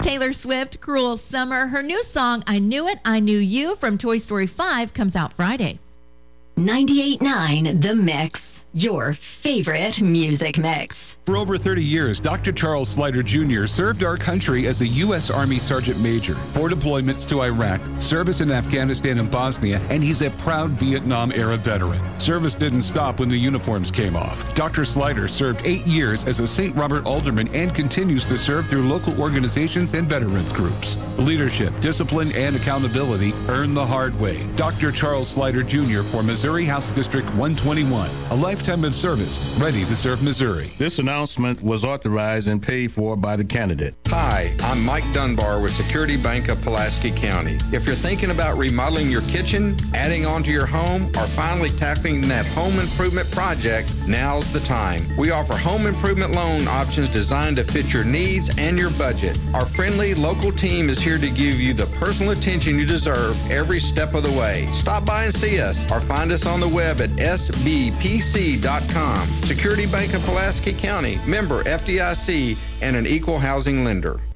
Taylor Swift, Cruel Summer. Her new song, I Knew It, I Knew You, from Toy Story 5, comes out Friday. 98.9 The Mix, your favorite music mix. For over 30 years, Dr. Charles Slider Jr. served our country as a U.S. Army Sergeant Major, 4 deployments to Iraq, service in Afghanistan and Bosnia, and he's a proud Vietnam-era veteran. Service didn't stop when the uniforms came off. Dr. Slider served 8 years as a St. Robert Alderman and continues to serve through local organizations and veterans groups. Leadership, discipline, and accountability earned the hard way. Dr. Charles Slider Jr. for Missouri House District 121, a lifetime of service, ready to serve Missouri. This announcement was authorized and paid for by the candidate. Hi, I'm Mike Dunbar with Security Bank of Pulaski County. If you're thinking about remodeling your kitchen, adding on to your home, or finally tackling that home improvement project, now's the time. We offer home improvement loan options designed to fit your needs and your budget. Our friendly local team is here to give you the personal attention you deserve every step of the way. Stop by and see us or find us on the web at sbpc.com. Security Bank of Pulaski County, member FDIC, and an equal housing lender.